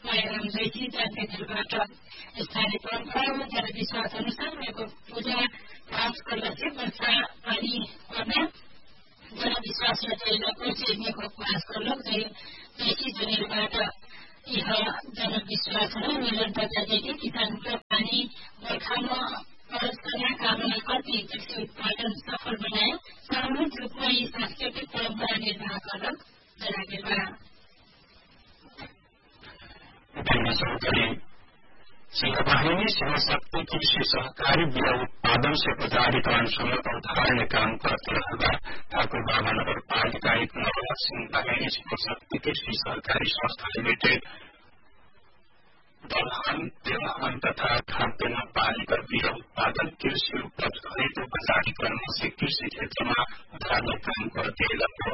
जैसी जनताहरूबाट स्थानीय परम्परागत जनविश्वास अनुसार उनीहरूको पूजा पाठ गर्दा वर्षा पानी पर्ने जनविश्वास र दैवको चिर्नेको प्रयास गर्नु जैसी जनहरूबाट यह जनविश्वासहरू निरन्तरता दिने किसानको पानी बर्खामा खरच गर्ने कामना गर्दै कृषि उत्पादन सफल बनाए सामूहिक रूपमा यी सांस्कृतिक परम्परा निर्वाह गर्न जनादेवा सिंहवाहिनी शिवशक्ति कृषि सहकारी बिया उत्पादन से प्रचारीकरण समेत उदाहरण काम करते रहेगा ठाकुर बाबा नगर पालिका एक नगर सिंहवाहिनी शिवशक्ति कृषि सहकारी संस्था लिमिटेड दलहन तेलहन तथा खाद्यान्न पालिका बिया उत्पादन कृषि उपज खरीद बजारीकरण से कृषि क्षेत्र में उठाने काम करते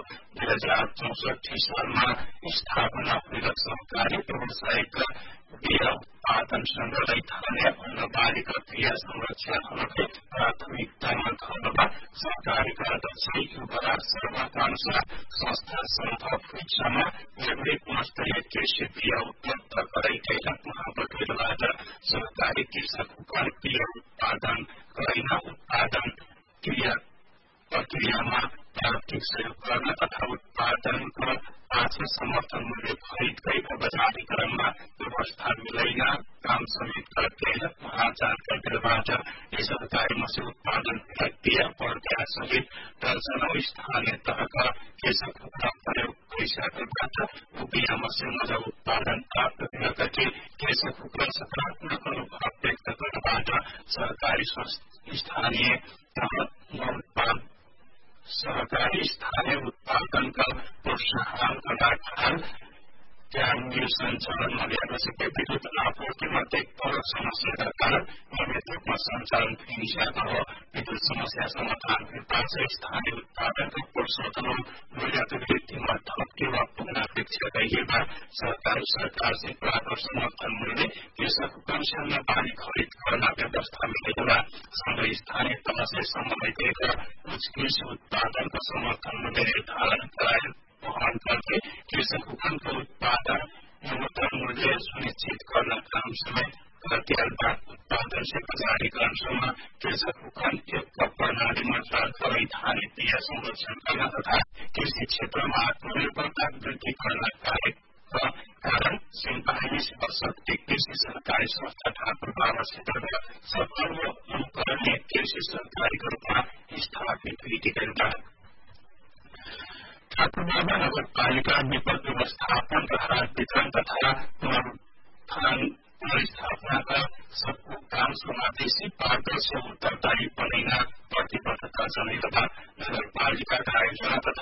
2064 साल में स्थापना हुई सहकारी व्यवसायिक बिया उत्पादन संग्रहालय थाने बालिका क्रिया संरक्षण प्राथमिकतामा धर्ममा सहकारीका अध्यक्ष युवराज शर्माका अनुसार संस्था सम्भव हुँदासम्म निर्मित गुणस्तरीय कृषि बिया उपलब्ध गराइरहेका महाबटुलबाट सहकारी कृषकको बिया उत्पादन गराइना उत्पादन प्रक्रियामा आर्थिक सहयोग गर्न तथा उत्पादनको पाछे समर्थन मूल्य खरीद गरेको बजारीकरणमा व्यवस्था मिलाइन काम समेत करते महाजानकाबाट यस सहकारी मत्स्य उत्पादन प्रक्रिया प्रक्रिया सहित दर्जनौं स्थानीय तहका कृषकहरूका प्रयोग गरिसकेबाट बिया मत्स्य मजा उत्पादन प्राप्त गर्नका कृषकहरूका सकारात्मक अनुभव व्यक्त गर्नबाट सहकारी स्थानीय उत्पादनका प्रोत्साहन गर्नका क्यान्डिल सञ्चालनमा ल्याएपछि विद्युत आपूर्तिमा देखभाल समस्याका कारण नियमित रूपमा सञ्चालन हिंसाको विद्युत समस्या समाधान पाँच स्थानीय उत्पादनको प्रोत्साहन मूल्यको वृद्धिमा थप टेवा पुग्न अपेक्षा गरिएमा सरकार से प्राप्त समर्थन मूल्य कृषकको कमिसनमा बाली खरिद गर्न व्यवस्था मिलेमा सँगै स्थानीय तह से समन्वय गरेर उच्च कृषि उत्पादनको समर्थन मूल्य निर्धारण गराए वहन करके कृषकको उत्पादन न्यूनतम मूल्य सुनिश्चित गर्न काम समेत करते उत्पादन से बजारीकरणसम्म कृषकको एक प्रणालीमा गराइने बिया संरक्षण गर्न तथा कृषि क्षेत्रमा आत्मनिर्भरता वृद्धि गर्न कार्यका कारण सिंहवाहिनी शिवशक्ति कृषि सहकारी संस्था ठाकुर बाबा क्षेत्रमा सफल र अनुकरणीय कृषि सहकारीको रूपमा स्थापित हुइदिएका ठाकुर बाबा नगरपालिका विपद व्यवस्थापन राहत वितरण तथा पुनर्स्थापनाका सबको काम समावेशी पारदर्शी उत्तरदायी बनाइन प्रतिबद्धता जनाउँदा नगरपालिकाका आयोजना तथा